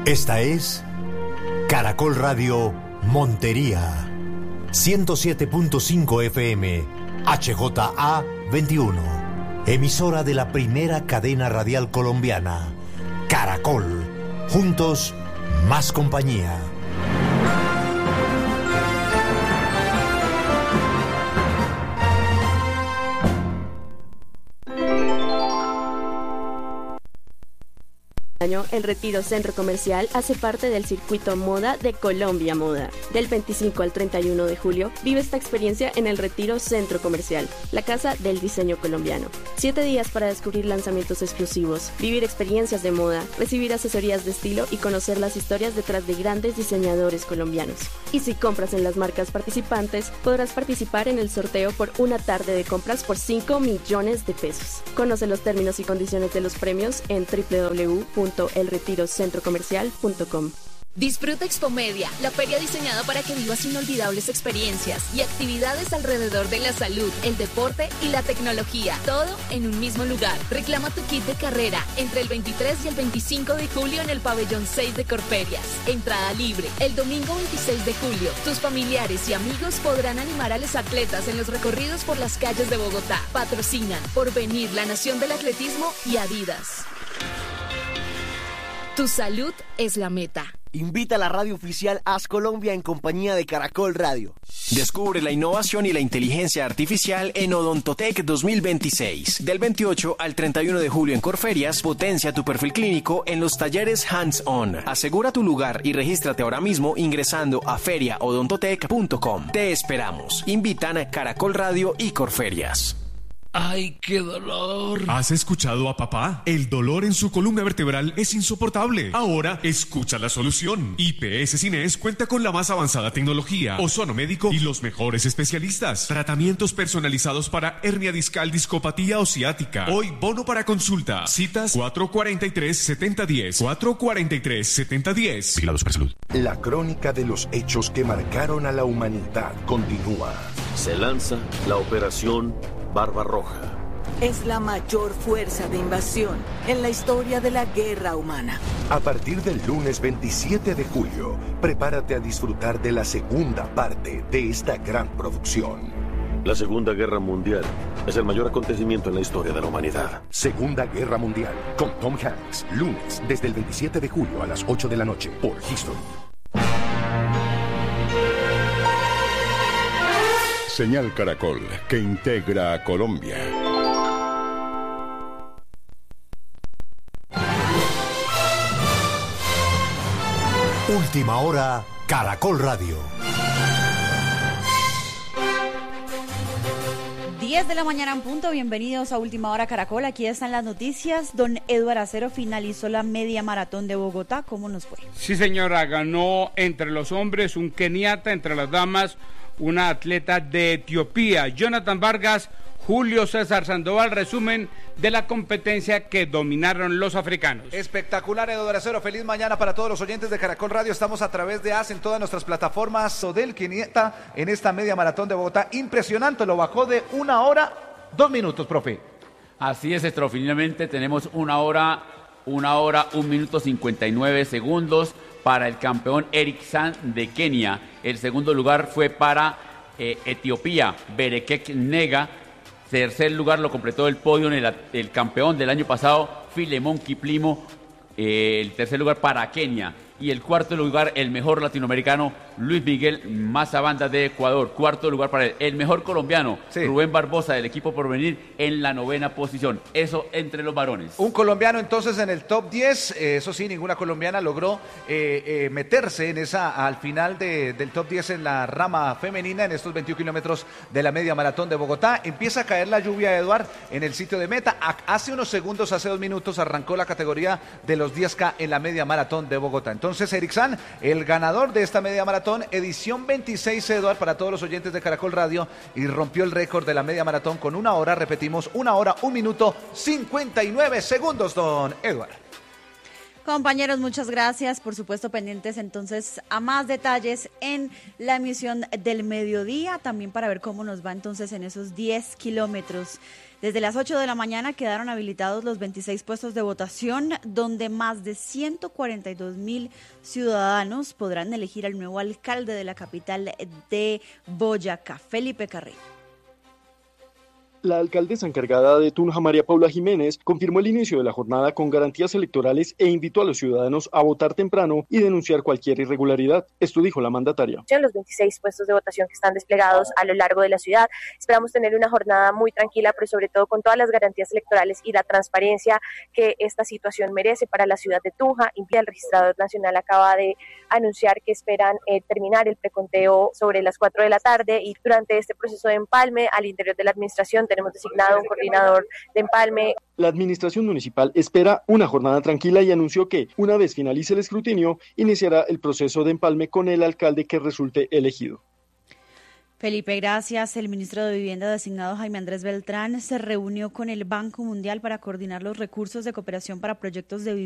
Esta es Caracol Radio Montería, 107.5 FM, HJA 21, emisora de la primera cadena radial colombiana, Caracol, juntos, más compañía. El Retiro Centro Comercial hace parte del circuito Moda de Colombia Moda. Del 25 al 31 de julio, vive esta experiencia en el Retiro Centro Comercial, la casa del diseño colombiano. 7 días para descubrir lanzamientos exclusivos, vivir experiencias de moda, recibir asesorías de estilo y conocer las historias detrás de grandes diseñadores colombianos. Y si compras en las marcas participantes, podrás participar en el sorteo por una tarde de compras por 5 millones de pesos. Conoce los términos y condiciones de los premios en www.elretirocentrocomercial.com. Disfruta Expomedia, la feria diseñada para que vivas inolvidables experiencias y actividades alrededor de la salud, el deporte y la tecnología, todo en un mismo lugar. Reclama tu kit de carrera entre el 23 y el 25 de julio en el pabellón 6 de Corferias. Entrada libre. El domingo 26 de julio, tus familiares y amigos podrán animar a los atletas en los recorridos por las calles de Bogotá. Patrocinan Porvenir, la Nación del Atletismo y Adidas. Tu salud es la meta. Invita a la radio oficial Haz Colombia en compañía de Caracol Radio. Descubre la innovación y la inteligencia artificial en Odontotech 2026. Del 28 al 31 de julio en Corferias, potencia tu perfil clínico en los talleres Hands-On. Asegura tu lugar y regístrate ahora mismo ingresando a feriaodontotech.com. Te esperamos. Invitan a Caracol Radio y Corferias. ¡Ay, qué dolor! ¿Has escuchado a papá? El dolor en su columna vertebral es insoportable. Ahora, escucha la solución. IPS Cines cuenta con la más avanzada tecnología, ozono médico y los mejores especialistas. Tratamientos personalizados para hernia discal, discopatía o ciática. Hoy, bono para consulta. Citas 443-7010. 443-7010. Vigilado Supersalud. La crónica de los hechos que marcaron a la humanidad continúa. Se lanza la operación Barbarroja. Es la mayor fuerza de invasión en la historia de la guerra humana. A partir del lunes 27 de julio, prepárate a disfrutar de la segunda parte de esta gran producción. La Segunda Guerra Mundial es el mayor acontecimiento en la historia de la humanidad. Segunda Guerra Mundial, con Tom Hanks, lunes desde el 27 de julio a las 8 de la noche por History. Señal Caracol, que integra a Colombia. Última hora, Caracol Radio. 10 de la mañana en punto, bienvenidos a Última Hora Caracol, aquí están las noticias. Don Eduardo Acero finalizó la media maratón de Bogotá, ¿cómo nos fue? Sí señora, ganó entre los hombres un keniata, entre las damas una atleta de Etiopía. Jonathan Vargas, Julio César Sandoval, resumen de la competencia que dominaron los africanos. Espectacular, Eduardo Acero. Feliz mañana para todos los oyentes de Caracol Radio. Estamos a través de AS en todas nuestras plataformas. Del Keniata en esta media maratón de Bogotá. Impresionante, lo bajó de 1 hora, 2 minutos, profe. Así es, extraordinariamente tenemos 1 hora, 1 minuto 59 segundos para el campeón Eric San de Kenia. El segundo lugar fue para Etiopía, Berekek Nega. Tercer lugar lo completó el podio en el campeón del año pasado, Filemón Kiplimo. El tercer lugar para Kenia. Y el cuarto lugar, el mejor latinoamericano, Luis Miguel Mazabanda de Ecuador. Cuarto lugar para él. El mejor colombiano, sí, Rubén Barbosa del equipo Porvenir en la 9ª posición. Eso entre los varones. Un colombiano entonces en el top 10. Eso sí, ninguna colombiana logró meterse en al final del top 10 en la rama femenina en estos 21 kilómetros de la media maratón de Bogotá. Empieza a caer la lluvia, Eduard, en el sitio de meta. Hace unos segundos, hace 2 minutos, arrancó la categoría de los 10K en la media maratón de Bogotá. Entonces, Eric San, el ganador de esta media maratón, edición 26, Eduard, para todos los oyentes de Caracol Radio, y rompió el récord de la media maratón con 1 hora, repetimos, 1 hora, 1 minuto, 59 segundos, don Eduard. Compañeros, muchas gracias. Por supuesto, pendientes entonces a más detalles en la emisión del mediodía, también para ver cómo nos va entonces en esos 10 kilómetros Desde las 8 de la mañana quedaron habilitados los 26 puestos de votación, donde más de 142.000 ciudadanos podrán elegir al nuevo alcalde de la capital de Boyacá, Felipe Carrillo. La alcaldesa encargada de Tunja, María Paula Jiménez, confirmó el inicio de la jornada con garantías electorales e invitó a los ciudadanos a votar temprano y denunciar cualquier irregularidad. Esto dijo la mandataria. Los 26 puestos de votación que están desplegados a lo largo de la ciudad. Esperamos tener una jornada muy tranquila, pero sobre todo con todas las garantías electorales y la transparencia que esta situación merece para la ciudad de Tunja. El registrador nacional acaba de anunciar que esperan terminar el preconteo sobre las 4 de la tarde y durante este proceso de empalme al interior de la administración tenemos designado un coordinador de empalme. La administración municipal espera una jornada tranquila y anunció que, una vez finalice el escrutinio, iniciará el proceso de empalme con el alcalde que resulte elegido. Felipe, gracias. El ministro de Vivienda designado Jaime Andrés Beltrán se reunió con el Banco Mundial para coordinar los recursos de cooperación para proyectos de vivienda